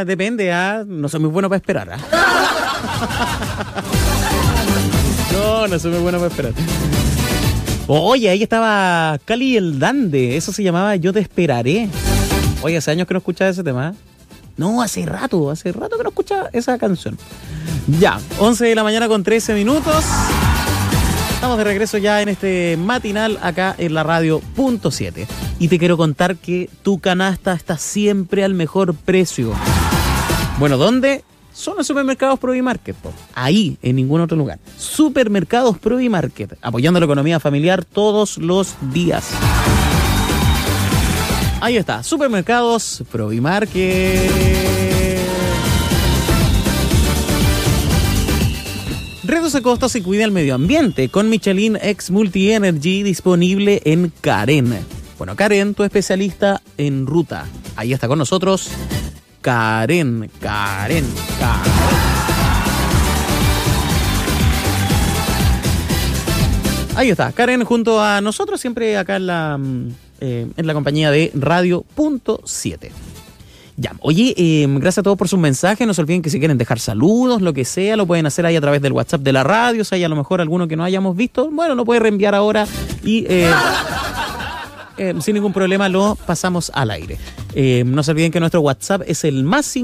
depende, no soy muy bueno para esperar. No soy muy bueno para esperar. Oye, ahí estaba Cali y el Dande, eso se llamaba Yo te esperaré. Oye, hace años que no escuchaba ese tema. No, hace rato que no escuchaba esa canción. Ya, 11 de la mañana con 13 minutos. Estamos de regreso ya en este matinal acá en la radio Punto 7. Y te quiero contar que tu canasta está siempre al mejor precio. Bueno, ¿dónde? Son los supermercados Provimarket, ahí, en ningún otro lugar. Supermercados Provimarket, apoyando la economía familiar todos los días. Ahí está, supermercados Provimarket. Reduce costos y cuida el medio ambiente con Michelin X Multi Energy disponible en Karen. Bueno, Karen, tu especialista en ruta. Ahí está con nosotros Karen. Ahí está, Karen junto a nosotros, siempre acá en la compañía de Radio Punto 7. Ya, oye, gracias a todos por sus mensajes. No se olviden que si quieren dejar saludos, lo que sea, lo pueden hacer ahí a través del WhatsApp de la radio. O sea, hay a lo mejor alguno que no hayamos visto, bueno, lo puede reenviar ahora y sin ningún problema lo pasamos al aire. No se olviden que nuestro WhatsApp es el más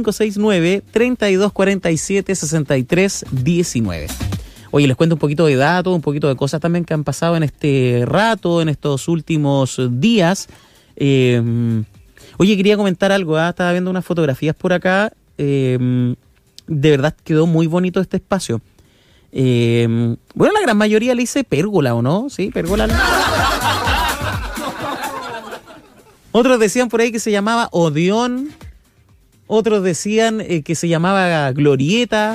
569-3247-6319. Oye, les cuento un poquito de datos, un poquito de cosas también que han pasado en este rato, en estos últimos días. Oye, quería comentar algo, estaba viendo unas fotografías por acá. De verdad quedó muy bonito este espacio. Bueno, la gran mayoría le dice pérgola, ¿o no? Sí, pérgola. Otros decían por ahí que se llamaba Odeón. Otros decían que se llamaba Glorieta.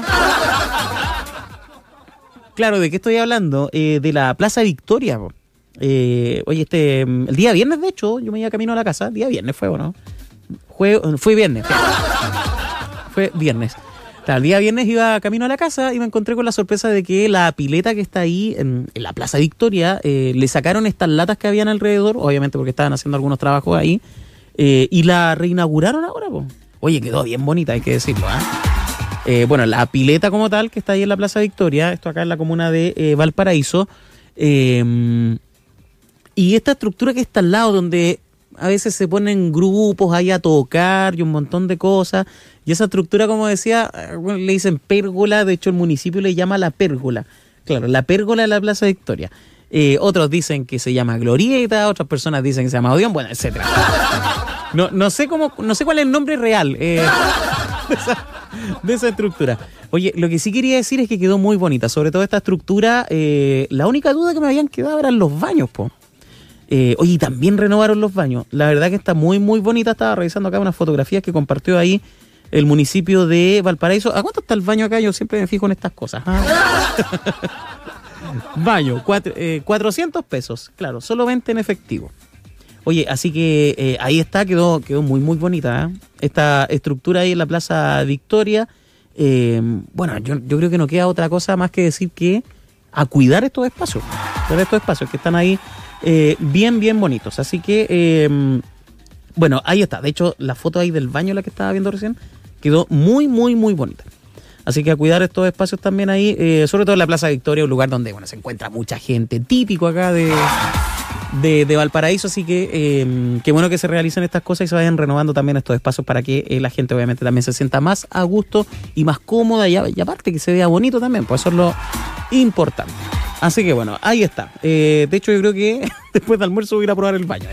Claro, ¿de qué estoy hablando? De la Plaza Victoria. Oye, el día viernes, de hecho, yo me iba camino a la casa. Día viernes fue, ¿o no? Fue viernes. Fue viernes. Claro, el día viernes iba camino a la casa y me encontré con la sorpresa de que la pileta que está ahí en la Plaza Victoria, le sacaron estas latas que habían alrededor, obviamente porque estaban haciendo algunos trabajos ahí, y la reinauguraron ahora, po. Oye, quedó bien bonita, hay que decirlo, bueno, la pileta como tal, que está ahí en la Plaza Victoria, esto acá en la comuna de Valparaíso, y esta estructura que está al lado, donde a veces se ponen grupos ahí a tocar y un montón de cosas, y esa estructura, como decía, bueno, le dicen pérgola, de hecho el municipio le llama la pérgola, claro, la pérgola de la Plaza Victoria. Otros dicen que se llama Glorieta, otras personas dicen que se llama Odeón, bueno, etcétera. No sé cuál es el nombre real de esa estructura. Oye, lo que sí quería decir es que quedó muy bonita, sobre todo esta estructura. La única duda que me habían quedado eran los baños, po. Oye, también renovaron los baños. La verdad que está muy, muy bonita. Estaba revisando acá unas fotografías que compartió ahí el municipio de Valparaíso. ¿A cuánto está el baño acá? Yo siempre me fijo en estas cosas. Baño, 400 pesos. Claro, solo 20 en efectivo. Oye, así que ahí está, quedó muy, muy bonita, esta estructura ahí en la Plaza Victoria. Bueno, yo creo que no queda otra cosa más que decir que a cuidar estos espacios que están ahí bien, bien bonitos. Así que, bueno, ahí está. De hecho, la foto ahí del baño, la que estaba viendo recién, quedó muy, muy, muy bonita. Así que a cuidar estos espacios también ahí, sobre todo en la Plaza Victoria, un lugar donde, bueno, se encuentra mucha gente, típico acá de Valparaíso, así que qué bueno que se realicen estas cosas y se vayan renovando también estos espacios para que la gente obviamente también se sienta más a gusto y más cómoda y aparte que se vea bonito también, pues eso es lo importante. Así que bueno, ahí está. De hecho yo creo que después de almuerzo voy a ir a probar el baño.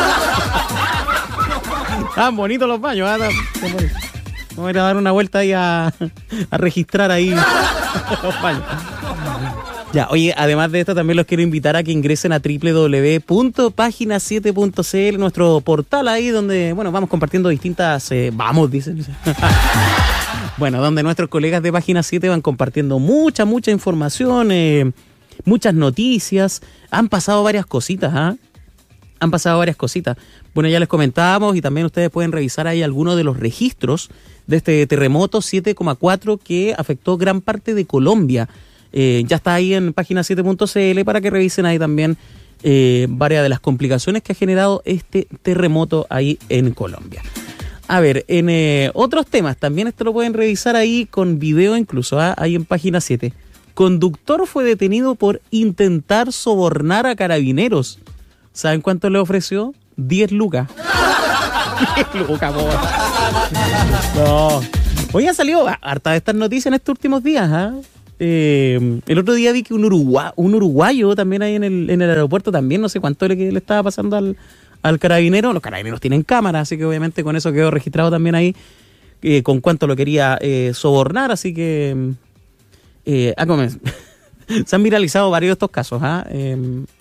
Están bonitos los baños, vamos a ir a dar una vuelta ahí a registrar ahí los baños. Ya, oye, además de esto también los quiero invitar a que ingresen a www.pagina7.cl, nuestro portal ahí donde, bueno, vamos compartiendo distintas, dicen. Bueno, donde nuestros colegas de Página 7 van compartiendo mucha información, muchas noticias. Han pasado varias cositas, Han pasado varias cositas. Bueno, ya les comentábamos y también ustedes pueden revisar ahí algunos de los registros de este terremoto 7,4 que afectó gran parte de Colombia. Ya está ahí en página 7.cl para que revisen ahí también varias de las complicaciones que ha generado este terremoto ahí en Colombia. A ver, en otros temas, también esto lo pueden revisar ahí con video incluso, ahí en página 7. Conductor fue detenido por intentar sobornar a carabineros. ¿Saben cuánto le ofreció? 10 lucas. 10 lucas, po. No. Hoy ha salido harta de estas noticias en estos últimos días, el otro día vi que un uruguayo también ahí en el aeropuerto, también no sé cuánto le estaba pasando al carabinero. Los carabineros tienen cámara, así que obviamente con eso quedó registrado también ahí con cuánto lo quería sobornar, así que se han viralizado varios de estos casos.